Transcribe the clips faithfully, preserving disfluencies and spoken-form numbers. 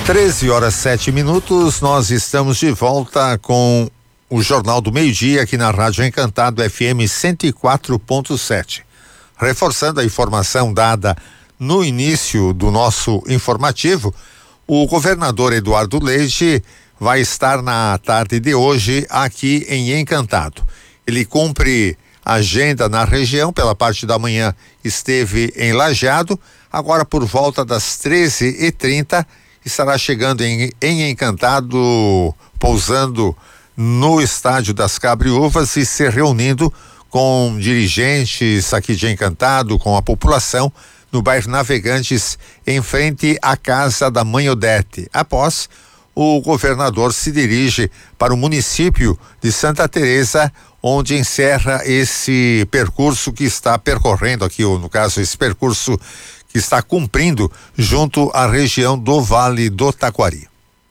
treze horas sete minutos, nós estamos de volta com o Jornal do Meio-Dia aqui na Rádio Encantado F M cento e quatro ponto sete. Reforçando a informação dada no início do nosso informativo, o governador Eduardo Leite vai estar na tarde de hoje aqui em Encantado. Ele cumpre agenda na região, pela parte da manhã esteve em Lajeado, agora por volta das treze e trinta estará chegando em, em Encantado, pousando no estádio das Cabriúvas e se reunindo com dirigentes aqui de Encantado, com a população no bairro Navegantes, em frente à casa da Mãe Odete. Após, o governador se dirige para o município de Santa Teresa, onde encerra esse percurso que está percorrendo aqui, ou no caso, esse percurso que está cumprindo junto à região do Vale do Taquari.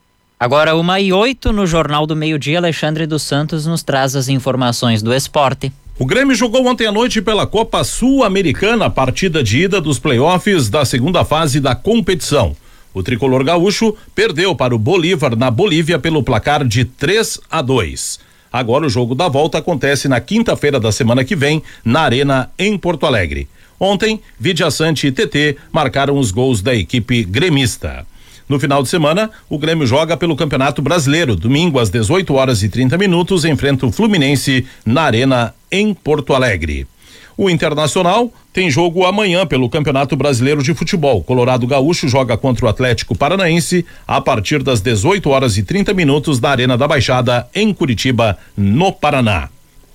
Agora uma e oito no Jornal do Meio-Dia, Alexandre dos Santos nos traz as informações do esporte. O Grêmio jogou ontem à noite pela Copa Sul-Americana, partida de ida dos playoffs da segunda fase da competição. O tricolor gaúcho perdeu para o Bolívar na Bolívia pelo placar de três a dois. Agora o jogo da volta acontece na quinta-feira da semana que vem, na Arena, em Porto Alegre. Ontem, Vidia Sante e T T marcaram os gols da equipe gremista. No final de semana, o Grêmio joga pelo Campeonato Brasileiro. Domingo, às dezoito horas e trinta minutos, enfrenta o Fluminense na Arena, em Porto Alegre. O Internacional tem jogo amanhã pelo Campeonato Brasileiro de Futebol. Colorado Gaúcho joga contra o Atlético Paranaense a partir das dezoito horas e trinta minutos na Arena da Baixada, em Curitiba, no Paraná.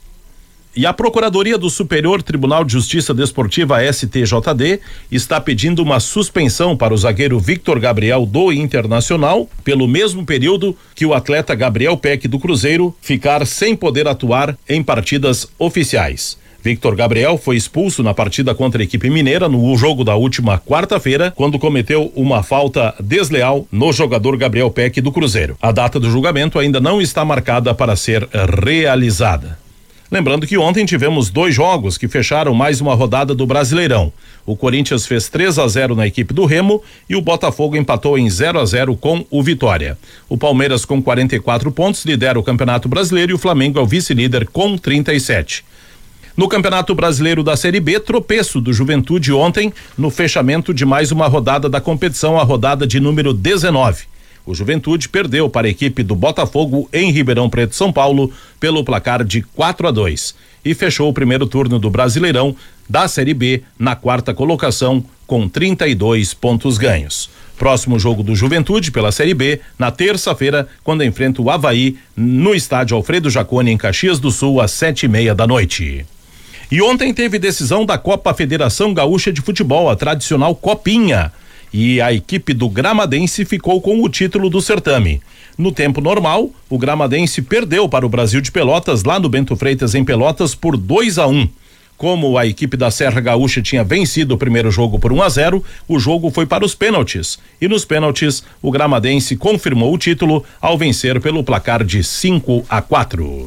E a Procuradoria do Superior Tribunal de Justiça Desportiva, S T J D, está pedindo uma suspensão para o zagueiro Victor Gabriel do Internacional pelo mesmo período que o atleta Gabriel Peck do Cruzeiro ficar sem poder atuar em partidas oficiais. Victor Gabriel foi expulso na partida contra a equipe mineira no jogo da última quarta-feira, quando cometeu uma falta desleal no jogador Gabriel Peck do Cruzeiro. A data do julgamento ainda não está marcada para ser realizada. Lembrando que ontem tivemos dois jogos que fecharam mais uma rodada do Brasileirão. O Corinthians fez três a zero na equipe do Remo e o Botafogo empatou em zero a zero com o Vitória. O Palmeiras, com quarenta e quatro pontos, lidera o Campeonato Brasileiro e o Flamengo é o vice-líder com trinta e sete. No Campeonato Brasileiro da Série B, tropeço do Juventude ontem no fechamento de mais uma rodada da competição, a rodada de número dezenove. O Juventude perdeu para a equipe do Botafogo em Ribeirão Preto, São Paulo, pelo placar de quatro a dois e fechou o primeiro turno do Brasileirão da Série B na quarta colocação com trinta e dois pontos ganhos. Próximo jogo do Juventude pela Série B na terça-feira, quando enfrenta o Avaí no estádio Alfredo Jaconi, em Caxias do Sul, às sete e meia da noite. E ontem teve decisão da Copa Federação Gaúcha de Futebol, a tradicional Copinha. E a equipe do Gramadense ficou com o título do certame. No tempo normal, o Gramadense perdeu para o Brasil de Pelotas, lá no Bento Freitas, em Pelotas, por dois a um. Como a equipe da Serra Gaúcha tinha vencido o primeiro jogo por um a zero, o jogo foi para os pênaltis. E nos pênaltis, o Gramadense confirmou o título ao vencer pelo placar de cinco a quatro.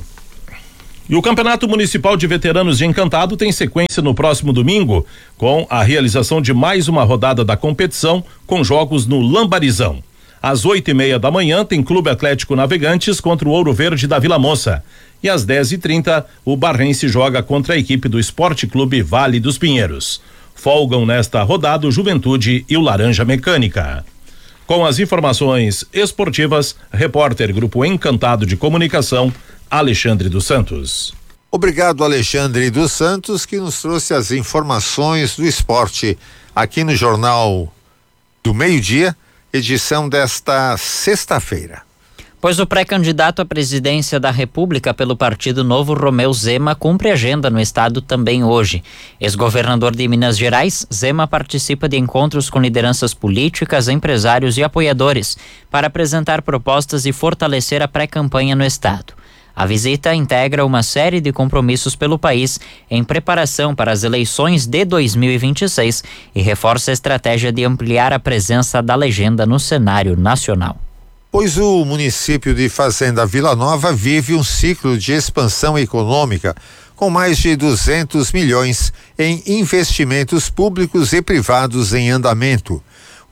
E o Campeonato Municipal de Veteranos de Encantado tem sequência no próximo domingo, com a realização de mais uma rodada da competição, com jogos no Lambarizão. Às oito e meia da manhã tem Clube Atlético Navegantes contra o Ouro Verde da Vila Moça. E às dez e trinta, o Barrense joga contra a equipe do Esporte Clube Vale dos Pinheiros. Folgam nesta rodada o Juventude e o Laranja Mecânica. Com as informações esportivas, repórter Grupo Encantado de Comunicação, Alexandre dos Santos. Obrigado, Alexandre dos Santos, que nos trouxe as informações do esporte aqui no Jornal do Meio-Dia, edição desta sexta-feira. Pois o pré-candidato à presidência da República pelo Partido Novo, Romeu Zema, cumpre agenda no estado também hoje. Ex-governador de Minas Gerais, Zema participa de encontros com lideranças políticas, empresários e apoiadores para apresentar propostas e fortalecer a pré-campanha no estado. A visita integra uma série de compromissos pelo país em preparação para as eleições de dois mil e vinte e seis e reforça a estratégia de ampliar a presença da legenda no cenário nacional. Pois o município de Fazenda Vila Nova vive um ciclo de expansão econômica com mais de duzentos milhões em investimentos públicos e privados em andamento.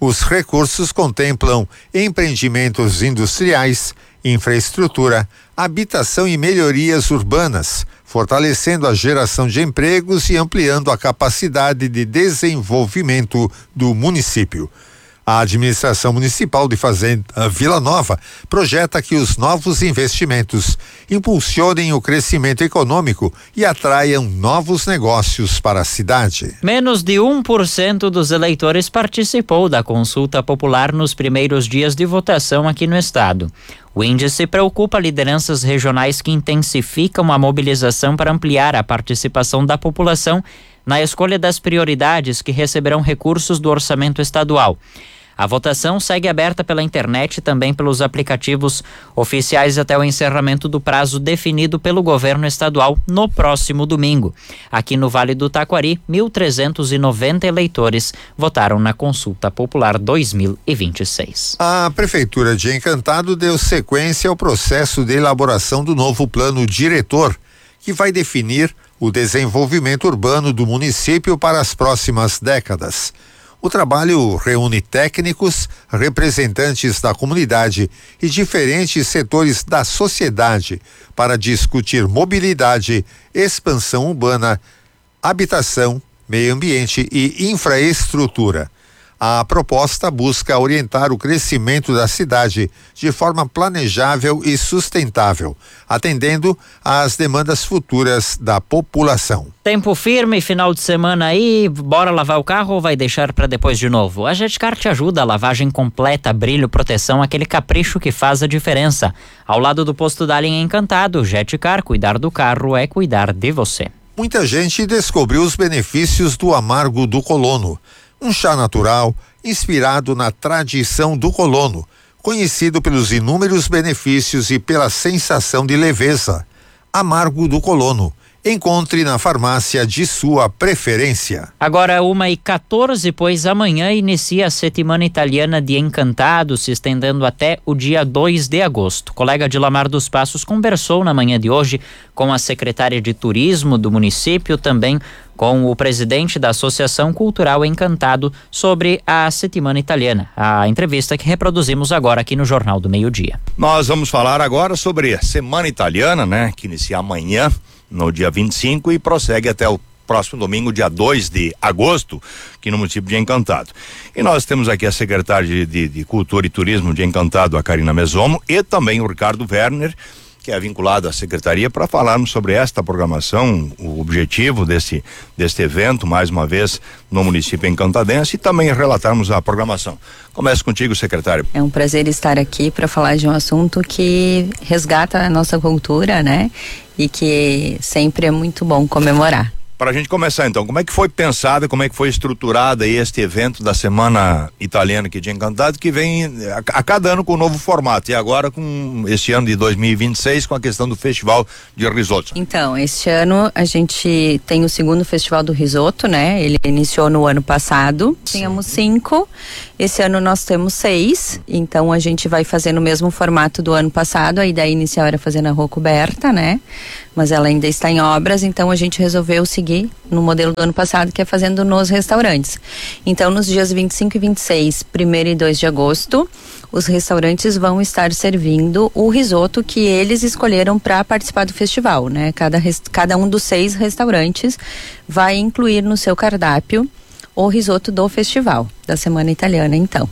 Os recursos contemplam empreendimentos industriais, infraestrutura, habitação e melhorias urbanas, fortalecendo a geração de empregos e ampliando a capacidade de desenvolvimento do município. A administração municipal de Fazenda Vila Nova projeta que os novos investimentos impulsionem o crescimento econômico e atraiam novos negócios para a cidade. Menos de um por cento dos eleitores participou da consulta popular nos primeiros dias de votação aqui no estado. O índice preocupa lideranças regionais que intensificam a mobilização para ampliar a participação da população na escolha das prioridades que receberão recursos do orçamento estadual. A votação segue aberta pela internet e também pelos aplicativos oficiais até o encerramento do prazo definido pelo governo estadual no próximo domingo. Aqui no Vale do Taquari, mil trezentos e noventa eleitores votaram na Consulta Popular dois mil e vinte e seis. A Prefeitura de Encantado deu sequência ao processo de elaboração do novo plano diretor, que vai definir o desenvolvimento urbano do município para as próximas décadas. O trabalho reúne técnicos, representantes da comunidade e diferentes setores da sociedade para discutir mobilidade, expansão urbana, habitação, meio ambiente e infraestrutura. A proposta busca orientar o crescimento da cidade de forma planejável e sustentável, atendendo às demandas futuras da população. Tempo firme, final de semana aí, bora lavar o carro ou vai deixar para depois de novo? A Jetcar te ajuda, a lavagem completa, brilho, proteção, aquele capricho que faz a diferença. Ao lado do posto da linha Encantado, Jetcar, cuidar do carro é cuidar de você. Muita gente descobriu os benefícios do amargo do colono. Um chá natural inspirado na tradição do colono, conhecido pelos inúmeros benefícios e pela sensação de leveza. Amargo do colono. Encontre na farmácia de sua preferência. Agora uma e quatorze, pois amanhã inicia a Semana Italiana de Encantado, se estendendo até o dia dois de agosto. O colega Dilamar dos Passos conversou na manhã de hoje com a secretária de Turismo do município, também com o presidente da Associação Cultural Encantado, sobre a Semana Italiana. A entrevista que reproduzimos agora aqui no Jornal do Meio-Dia. Nós vamos falar agora sobre a Semana Italiana, né? Que inicia amanhã, no dia vinte e cinco, e prossegue até o próximo domingo, dia dois de agosto, aqui no município de Encantado. E nós temos aqui a secretária de, de, de Cultura e Turismo de Encantado, a Karina Mesomo, e também o Ricardo Werner, que é vinculado à secretaria, para falarmos sobre esta programação, o objetivo desse, deste evento, mais uma vez, no município encantadense, e também relatarmos a programação. Começo contigo, secretário. É um prazer estar aqui para falar de um assunto que resgata a nossa cultura, né? E que sempre é muito bom comemorar. Para a gente começar então, como é que foi pensado, como é que foi estruturado aí este evento da Semana Italiana aqui de Encantado, que vem a, a cada ano com um novo formato, e agora com este ano de dois mil e vinte e seis com a questão do Festival de Risoto? Então, este ano a gente tem o segundo Festival do Risoto, né? Ele iniciou no ano passado, tínhamos cinco, esse ano nós temos seis, então a gente vai fazer no mesmo formato do ano passado. A ideia inicial era fazer na rua coberta, né? Mas ela ainda está em obras, então a gente resolveu seguir no modelo do ano passado, que é fazendo nos restaurantes. Então, nos dias vinte e cinco e vinte e seis, primeiro e dois de agosto, os restaurantes vão estar servindo o risoto que eles escolheram para participar do festival, né? Cada, cada um dos seis restaurantes vai incluir no seu cardápio o risoto do festival, da Semana Italiana, então.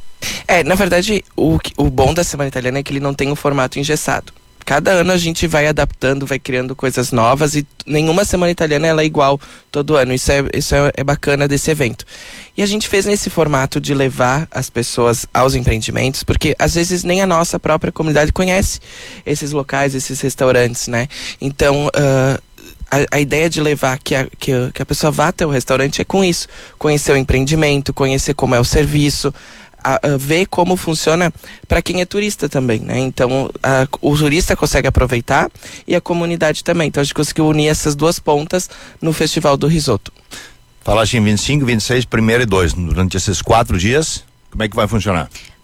É, na verdade, o, o bom da Semana Italiana é que ele não tem um formato engessado. Cada ano a gente vai adaptando, vai criando coisas novas, e nenhuma Semana Italiana ela é igual todo ano. Isso é, isso é, é bacana desse evento. E a gente fez nesse formato de levar as pessoas aos empreendimentos, porque às vezes nem a nossa própria comunidade conhece esses locais, esses restaurantes, né? Então, uh, a, a ideia de levar que a, que, a, que a pessoa vá até o restaurante é com isso. Conhecer o empreendimento, conhecer como é o serviço, A, a ver como funciona para quem é turista também, né? Então, a, o turista consegue aproveitar e a comunidade também. Então, a gente conseguiu unir essas duas pontas no Festival do Risoto. Falaste em vinte e cinco, vinte e seis, primeiro e dois. Durante esses quatro dias, como é que vai funcionar?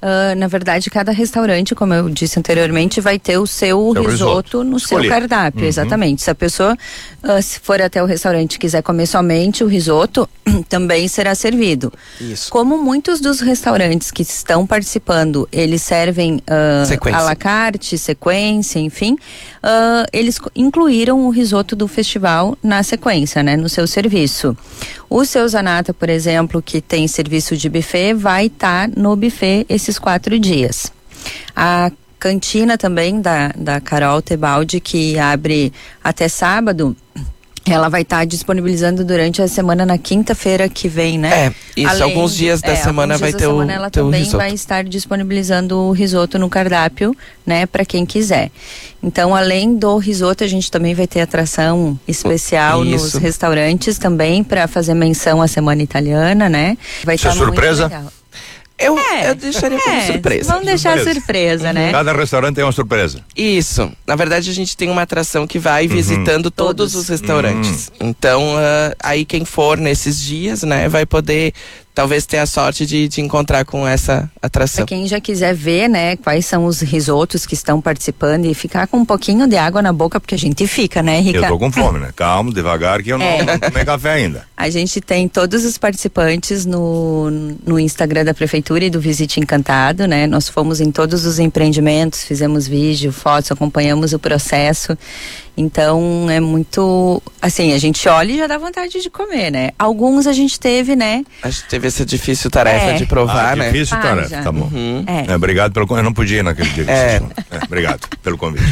Uh, na verdade, cada restaurante, como eu disse anteriormente, vai ter o seu, seu risoto, risoto no Escolher. seu cardápio, uhum. exatamente. Se a pessoa, uh, se for até o restaurante e quiser comer somente o risoto, também será servido. Isso. Como muitos dos restaurantes que estão participando, eles servem uh, à la carte, sequência, enfim, uh, eles incluíram o risoto do festival na sequência, né, no seu serviço. O Seu Zanata, por exemplo, que tem serviço de buffet, vai estar tá no buffet esses quatro dias. A cantina também da, da Carol Tebaldi, que abre até sábado, ela vai estar tá disponibilizando durante a semana na quinta-feira que vem, né? É, isso, Além, alguns dias da é, semana vai ter o semana ela também vai estar disponibilizando o risoto no cardápio, né, para quem quiser. Então, além do risoto, a gente também vai ter atração especial isso. nos restaurantes também, para fazer menção à Semana Italiana, né? Vai estar muito surpresa? legal. Eu, é, eu deixaria como é, surpresa. Vamos deixar surpresa, surpresa uhum. né? Cada restaurante tem uma surpresa. Isso. Na verdade, a gente tem uma atração que vai uhum. visitando todos, todos os restaurantes. Uhum. Então, uh, aí quem for nesses dias, né, vai poder talvez ter a sorte de, de encontrar com essa atração. Pra quem já quiser ver, né, quais são os risotos que estão participando e ficar com um pouquinho de água na boca, porque a gente fica, né, Rica? Eu tô com fome, né? Calma, devagar, que eu não, é. não tomei café ainda. A gente tem todos os participantes no, no Instagram da Prefeitura e do Visite Encantado, né? Nós fomos em todos os empreendimentos, fizemos vídeo, fotos, acompanhamos o processo. Então é muito, assim, a gente olha e já dá vontade de comer, né? Alguns a gente teve, né? A gente teve essa difícil tarefa é. de provar, ah, né? Difícil ah, tarefa, já. tá bom. Uhum. É. É, obrigado pelo convite, eu não podia ir naquele dia. É. É, obrigado pelo convite.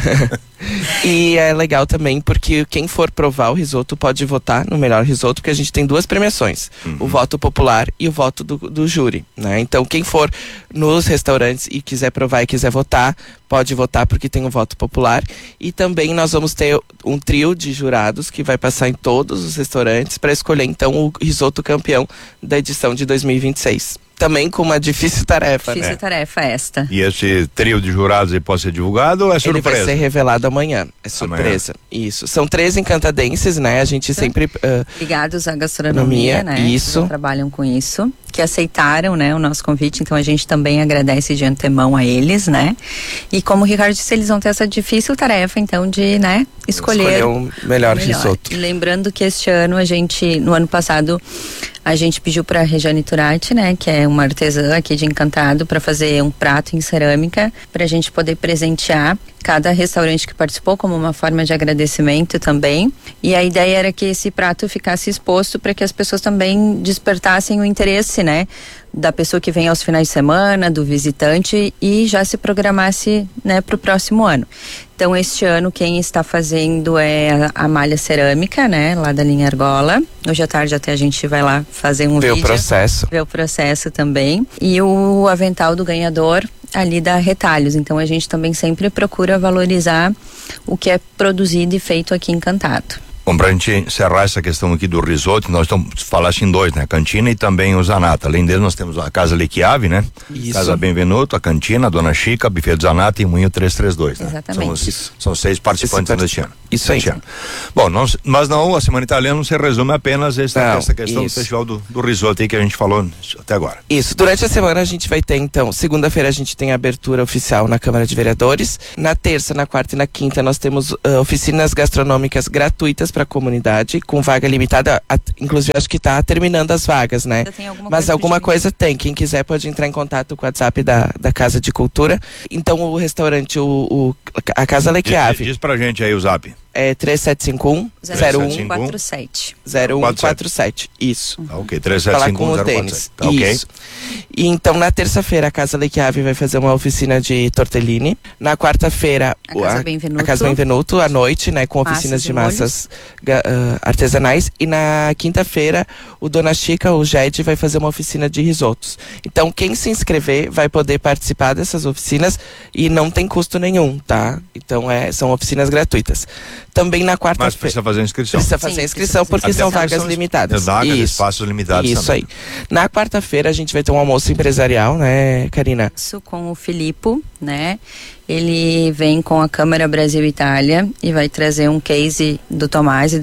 E é legal também porque quem for provar o risoto pode votar no melhor risoto, porque a gente tem duas premiações, uhum. o voto popular e o voto do, do júri, né? Então quem for nos restaurantes e quiser provar e quiser votar, pode votar porque tem o voto popular. E também nós vamos ter um trio de jurados que vai passar em todos os restaurantes para escolher então o risoto campeão da edição de dois mil e vinte e seis. Também com uma difícil tarefa, Difícil né? tarefa esta. E esse trio de jurados aí pode ser divulgado ou é surpresa? Ele vai ser revelado amanhã, é surpresa. Amanhã. Isso, são três encantadenses, né? A gente sempre... Uh, ligados à gastronomia, né? Isso. Que trabalham com isso, que aceitaram, né, o nosso convite, então a gente também agradece de antemão a eles, né? E como o Ricardo disse, eles vão ter essa difícil tarefa, então, de, né, escolher... Escolher o melhor, melhor risoto. E lembrando que este ano a gente, no ano passado, a gente pediu para a Regiane Turati, né, que é uma artesã aqui de Encantado, para fazer um prato em cerâmica, para a gente poder presentear cada restaurante que participou como uma forma de agradecimento também. E a ideia era que esse prato ficasse exposto para que as pessoas também despertassem o interesse, né, da pessoa que vem aos finais de semana, do visitante, e já se programasse, né, para o próximo ano. Então, este ano, quem está fazendo é a, a malha cerâmica, né, lá da linha Argola. Hoje à tarde até a gente vai lá fazer um ver vídeo. Ver o processo. Ver o processo também. E o avental do ganhador ali da Retalhos. Então, a gente também sempre procura valorizar o que é produzido e feito aqui em Encantado. Bom, pra gente encerrar essa questão aqui do risoto, nós estamos, falaste em dois, né? A cantina e também o Zanata. Além deles, nós temos a Casa Le Chiavi, né? Isso. Casa Benvenuto, a cantina, a Dona Chica, Buffet do Zanata e Moinho trezentos e trinta e dois, né? Exatamente. São, os, são seis participantes deste ano. Isso aí. Ano. Bom, não, mas não, a Semana Italiana não se resume apenas a essa, não, essa questão isso. do festival do, do risoto aí que a gente falou até agora. Isso, durante a semana a gente vai ter, então, segunda-feira a gente tem a abertura oficial na Câmara de Vereadores. Na terça, na quarta e na quinta nós temos uh, oficinas gastronômicas gratuitas para a comunidade, com vaga limitada, a, inclusive acho que está terminando as vagas, né? Alguma Mas coisa alguma coisa tem, quem quiser pode entrar em contato com o WhatsApp da, da Casa de Cultura. Então o restaurante, o, o a Casa Le Chiavi. Diz, diz pra gente aí o zap. É três sete cinco um, zero um quatro sete. zero um quatro sete. Isso. Tá ok, três sete cinco um, zero um quatro sete. Tá ok. Isso. E então na terça-feira a Casa Le Chiavi vai fazer uma oficina de tortellini. Na quarta-feira a Casa Benvenuto. A Casa Benvenuto à noite, né, com oficinas de massas uh, artesanais. E na quinta-feira o Dona Chica, o Jed, vai fazer uma oficina de risotos. Então quem se inscrever vai poder participar dessas oficinas e não tem custo nenhum, tá? Então é, são oficinas gratuitas. Também na quarta-feira. Mas precisa fazer inscrição. Precisa fazer Sim, inscrição porque Até são vagas são limitadas. Vagas, Isso. espaços limitados. Isso também. aí. Na quarta-feira a gente vai ter um almoço empresarial, né, Karina? Isso, com o Filippo, né? Ele vem com a Câmara Brasil Itália e vai trazer um case do Tomasi, da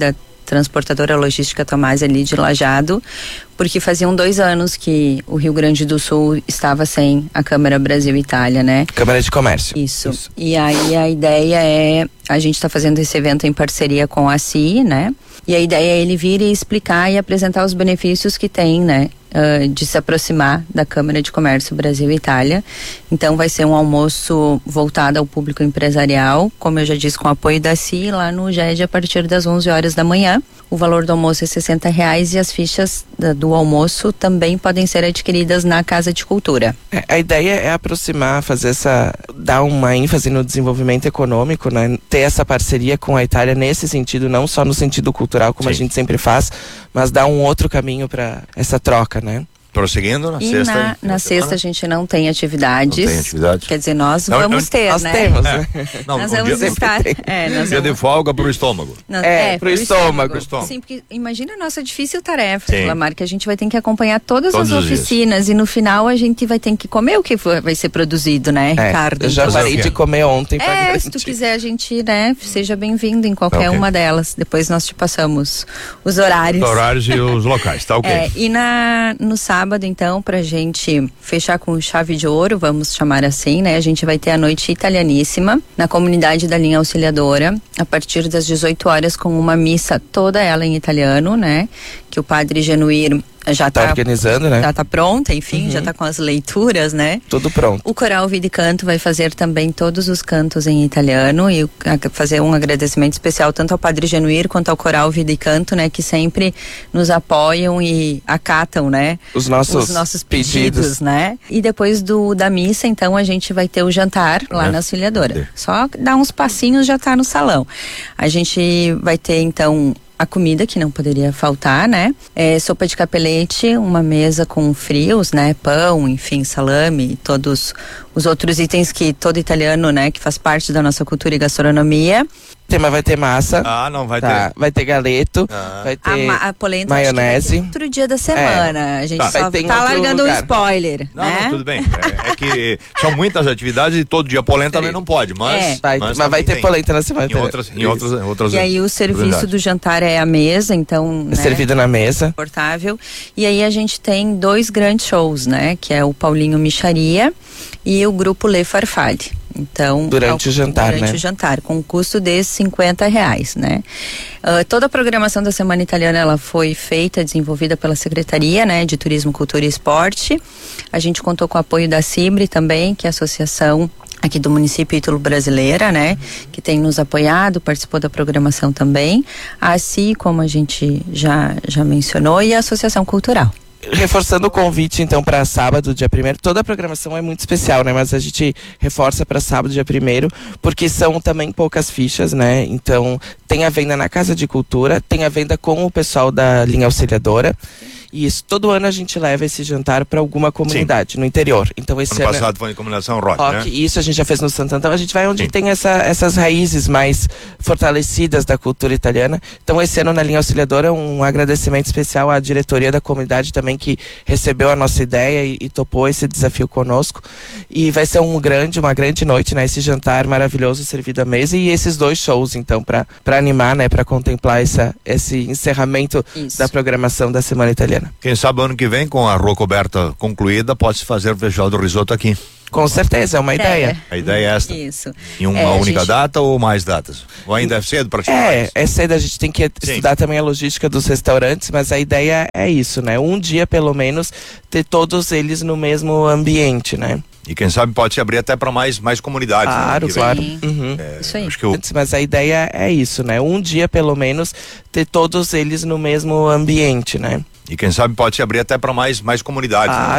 transportadora logística Tomás ali de Lajeado, porque faziam dois anos que o Rio Grande do Sul estava sem a Câmara Brasil-Itália, né? Câmara de Comércio. Isso. Isso. E aí a ideia é, a gente está fazendo esse evento em parceria com a C I, né? E a ideia é ele vir e explicar e apresentar os benefícios que tem, né? Uh, de se aproximar da Câmara de Comércio Brasil-Itália. Então vai ser um almoço voltado ao público empresarial, como eu já disse, com apoio da C I, lá no G E D a partir das onze horas da manhã. O valor do almoço é sessenta reais e as fichas da, do almoço também podem ser adquiridas na Casa de Cultura. É, a ideia é aproximar, fazer essa, dar uma ênfase no desenvolvimento econômico, né? Ter essa parceria com a Itália nesse sentido, não só no sentido cultural, como Sim. a gente sempre faz, mas dar um outro caminho para essa troca, né? Prosseguindo na e sexta. Na, na sexta a gente não tem atividades. Não tem atividade. Quer dizer, nós não, vamos não, ter, nós né? Temos, né? É. Não, nós um vamos dia estar. É, nós dia vamos... de folga pro estômago. Não, é, é, pro, pro estômago. estômago. Sim, porque imagina a nossa difícil tarefa, Sim. Lamar, que a gente vai ter que acompanhar todas Todos as oficinas e no final a gente vai ter que comer o que for, vai ser produzido, né, é, Ricardo? Eu já então, parei de comer ontem. Pra É, garantir. se tu quiser a gente, né, seja bem-vindo em qualquer okay. uma delas. Depois nós te passamos os horários. Os horários e os locais, tá ok. É, e na, no sábado, então, pra gente fechar com chave de ouro, vamos chamar assim, né? A gente vai ter a noite italianíssima na comunidade da linha auxiliadora, a partir das dezoito horas, com uma missa toda ela em italiano, né? Que o padre Genuir já tá, tá organizando, né? Já tá pronta, enfim, uhum. já tá com as leituras, né? Tudo pronto. O Coral Vida e Canto vai fazer também todos os cantos em italiano e fazer um agradecimento especial tanto ao Padre Genuir quanto ao Coral Vida e Canto, né? Que sempre nos apoiam e acatam, né? Os nossos, os nossos pedidos, pedidos, né? E depois do, da missa, então, a gente vai ter o jantar lá é. na auxiliadora. Só dar uns passinhos, já tá no salão. A gente vai ter, então, a comida que não poderia faltar, né? É, sopa de capelete, uma mesa com frios, né? Pão, enfim, salame, todos os outros itens que todo italiano, né? Que faz parte da nossa cultura e gastronomia. Tema vai ter massa. Ah, não vai tá. ter. Vai ter galeto. Ah. Vai ter a, a polenta maionese. Outro dia da semana. É. A gente tá. só tá largando um spoiler. Não, né? não, tudo bem. É, é que são muitas atividades e todo dia polenta também não pode, mas. É. Vai, mas, mas vai ter tem. polenta na semana. Em outras, em outras, outras. E aí o serviço do jantar é a mesa, então. É né? Servido na mesa. Confortável. E aí a gente tem dois grandes shows, né? Que é o Paulinho Micharia e o grupo Le Farfalle. Então, durante ao, o jantar, durante né? o jantar, com um custo de cinquenta reais, né? Uh, toda a programação da Semana Italiana, ela foi feita, desenvolvida pela Secretaria, né? De Turismo, Cultura e Esporte. A gente contou com o apoio da CIBRE também, que é a Associação aqui do município Ítalo-Brasileira, né? Que tem nos apoiado, participou da programação também. A C I, como a gente já, já mencionou, e a Associação Cultural. Reforçando o convite, então, para sábado, dia primeiro. Toda a programação é muito especial, né? Mas a gente reforça para sábado, dia primeiro, porque são também poucas fichas, né? Então, tem a venda na Casa de Cultura, tem a venda com o pessoal da linha auxiliadora. E isso, todo ano a gente leva esse jantar para alguma comunidade, Sim. no interior. Então, esse ano ano passado foi em combinação rock, rock, né? Isso a gente já fez no Santo Antão. A gente vai onde Sim. tem essa, essas raízes mais fortalecidas da cultura italiana. Então, esse ano na linha auxiliadora, um agradecimento especial à diretoria da comunidade também, que recebeu a nossa ideia e, e topou esse desafio conosco. E vai ser um grande, uma grande noite, né? Esse jantar maravilhoso servido à mesa e esses dois shows, então, para para animar, né? Para contemplar essa, esse encerramento Isso. da programação da Semana Italiana. Quem sabe ano que vem, com a rua coberta concluída, pode-se fazer o festival do risoto aqui. Com certeza, é uma ideia. É. A ideia é esta? Isso. Em uma é, única gente... data ou mais datas? Ou ainda é cedo para É, é cedo, a gente tem que Sim. estudar também a logística dos restaurantes, mas a ideia é isso, né? Um dia, pelo menos, ter todos eles no mesmo ambiente, né? E quem sabe pode se abrir até para mais, mais comunidades. Claro, né, claro. Sim. Uhum. É, isso aí. Acho que eu... Mas a ideia é isso, né? Um dia, pelo menos, ter todos eles no mesmo ambiente, né? E quem sabe pode se abrir até para mais, mais comunidades. Ah, né?